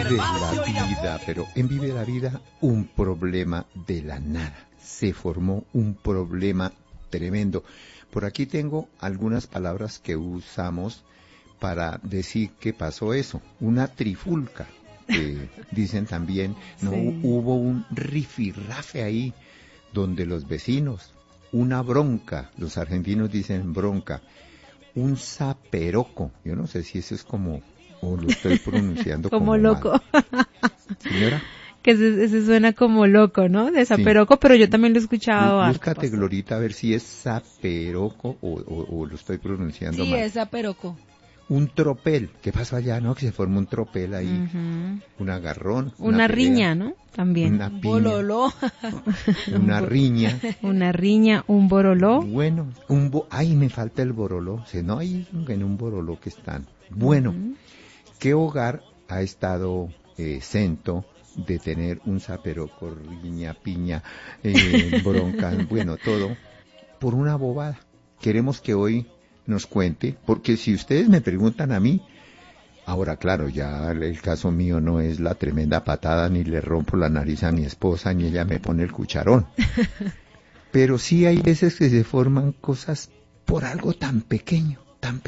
Vive la vida, pero en Vive la Vida un problema de la nada. Se formó un problema tremendo. Por aquí tengo algunas palabras que usamos para decir que pasó eso. Una trifulca, dicen también. No, Sí. hubo un rifirrafe ahí, donde los vecinos, una bronca, los argentinos dicen bronca, un zaperoco, yo no sé si eso es como, o lo estoy pronunciando Como como loco. mal. Señora, Que ese suena como loco, ¿no? De Sí. zaperoco, pero yo también lo he escuchado harto, búscate, pastor. Glorita, a ver si es zaperoco o lo estoy pronunciando Sí, mal. es aperoco. Un tropel, ¿qué pasó allá, no? Que se forma un tropel ahí, Ujú. un agarrón, Una pelea, riña, ¿no? También. una Un piña, bololó. una riña. Una riña, un boroló. Bueno, ay, me falta el boroló. No hay en un boroló que están. Bueno, Ujú. ¿qué hogar ha estado exento de tener un zaperoco, riña, piña, bronca, bueno, todo, por una bobada? Queremos que hoy nos cuente, porque si ustedes me preguntan a mí, ahora claro, ya el caso mío no es la tremenda patada, ni le rompo la nariz a mi esposa, ni ella me pone el cucharón. Pero sí hay veces que se forman cosas por algo tan pequeño,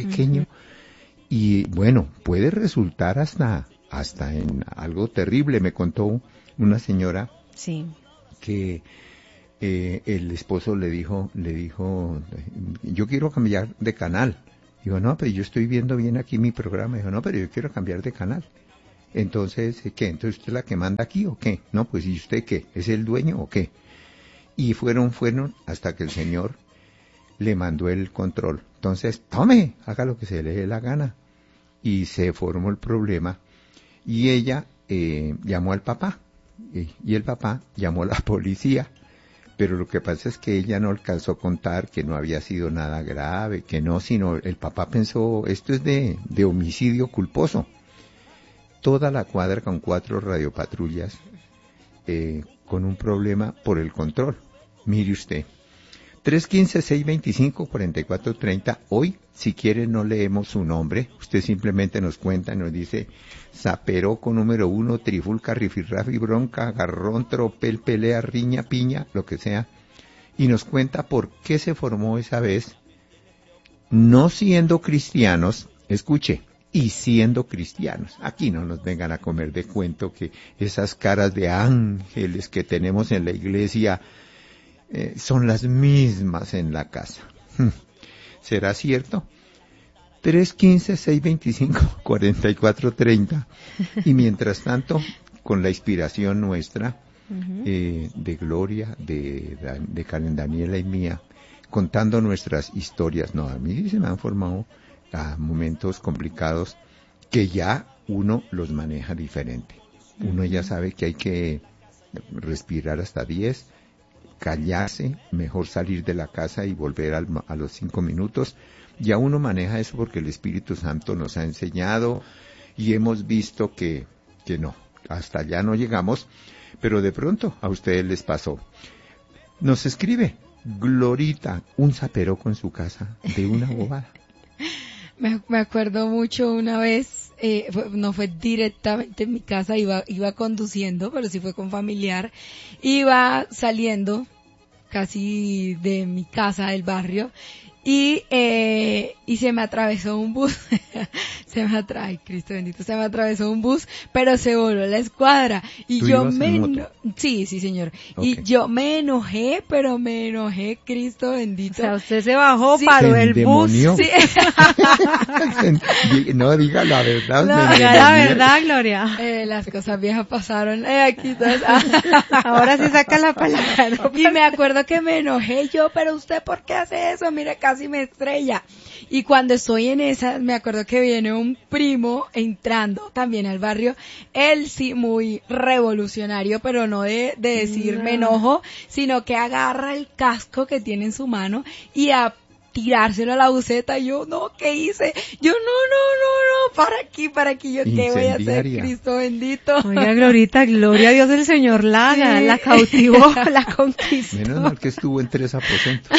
y bueno, puede resultar hasta en algo terrible. Me contó una señora Sí. que el esposo le dijo, yo quiero cambiar de canal. Digo, no, pero yo estoy viendo bien aquí mi programa. Dijo, no, pero yo quiero cambiar de canal. Entonces, ¿qué? ¿Entonces usted es la que manda aquí o qué? No, pues ¿y usted qué? ¿Es el dueño o qué? Y fueron hasta que el señor le mandó el control. Entonces, tome, haga lo que se le dé la gana. Y se formó el problema. Y ella llamó al papá. Y el papá llamó a la policía. Pero lo que pasa es que ella no alcanzó a contar que no había sido nada grave, que no, sino el papá pensó, esto es de homicidio culposo. Toda la cuadra con 4 radiopatrullas con un problema por el control. Mire usted. 315-625-4430. Hoy, si quiere, no leemos su nombre. Usted simplemente nos cuenta, nos dice zaperoco número 1, trifulca, rifirrafi, bronca, garrón, tropel, pelea, riña, piña, lo que sea. Y nos cuenta por qué se formó esa vez, no siendo cristianos, escuche, y siendo cristianos. Aquí no nos vengan a comer de cuento que esas caras de ángeles que tenemos en la iglesia son las mismas en la casa. ¿Será cierto? 315-625-4430. Y mientras tanto, con la inspiración nuestra, de Gloria, de Karen Daniela y mía, contando nuestras historias. No, a mí se me han formado momentos complicados que ya uno los maneja diferente. Uno ya sabe que hay que respirar hasta 10, callarse, mejor salir de la casa y volver a los 5 minutos. Ya uno maneja eso porque el Espíritu Santo nos ha enseñado y hemos visto que no, hasta allá no llegamos, pero de pronto a ustedes les pasó. Nos escribe Glorita, un zaperoco en su casa de una bobada. Me acuerdo mucho una vez, no fue directamente en mi casa, iba conduciendo, pero sí fue con familiar. Iba saliendo casi de mi casa, del barrio, y se me atravesó un bus. Ay, Cristo bendito, se me atravesó un bus, pero se voló la escuadra. Y ¿Tú yo ibas en moto? Sí, señor. Okay. Y yo me enojé, Cristo bendito. O sea, usted se bajó, Sí. paró Se el bus. endemonió. Sí. No, diga la verdad. No, me Diga la endemonié. verdad, Gloria. Las cosas viejas pasaron. Aquí todas. Ahora sí saca la palabra. ¿No? Y me acuerdo que me enojé yo, pero usted, ¿por qué hace eso? Mire, casi me estrella. Y cuando estoy en esa, me acuerdo que viene un primo entrando también al barrio. Él sí, muy revolucionario, pero no de decir me enojo, sino que agarra el casco que tiene en su mano y tirárselo a la buceta. Y yo, no, ¿qué hice? Yo, no, para aquí, yo, ¿qué voy a hacer? Incendiaria. Cristo bendito. Oiga, Glorita, gloria a Dios del Señor la haga, Sí. la cautivó, la conquistó. Menos mal que estuvo en 3 aposentos.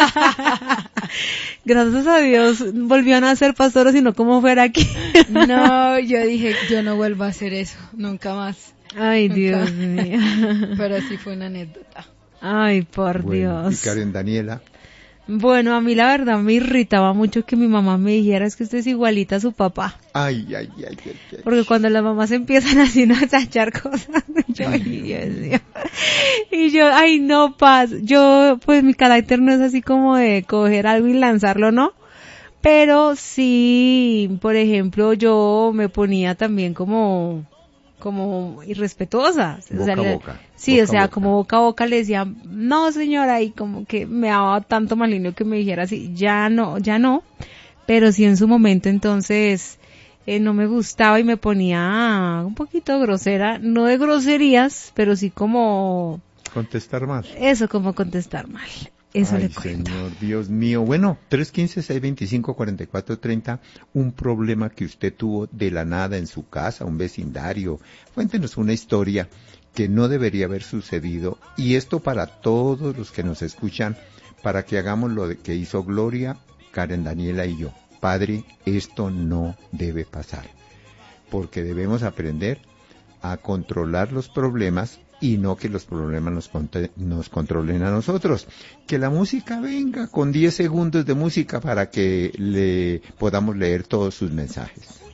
Gracias a Dios volvió a nacer pastor, sino como fuera aquí. No, yo dije, yo no vuelvo a hacer eso, nunca más. Ay, Nunca. Dios mío. Pero sí fue una anécdota. Ay, por Bueno, y Dios. Karen Daniela, Bueno, a mí la verdad me irritaba mucho que mi mamá me dijera es que usted es igualita a su papá. ay. Porque cuando las mamás empiezan así ¿no? a tachar cosas, yo, ay, Dios mío. Y yo, ay, no, paz. Yo, pues mi carácter no es así como de coger algo y lanzarlo, ¿no? Pero sí, por ejemplo, yo me ponía también como irrespetuosa. Boca a boca. Sí, Boca o sea, a boca. como boca a boca le decía, no señora, y como que me daba tanto mal genio que me dijera así, ya no, pero sí en su momento entonces no me gustaba y me ponía un poquito grosera, no de groserías, pero sí como contestar mal. eso, como contestar mal. Eso Ay, le cuento. Señor, Dios mío. Bueno, 315-625-4430, un problema que usted tuvo de la nada en su casa, un vecindario. Cuéntenos una historia que no debería haber sucedido. Y esto para todos los que nos escuchan, para que hagamos lo que hizo Gloria, Karen Daniela y yo. Padre, esto no debe pasar. Porque debemos aprender a controlar los problemas y no que los problemas nos controlen a nosotros. Que la música venga con 10 segundos de música para que le podamos leer todos sus mensajes.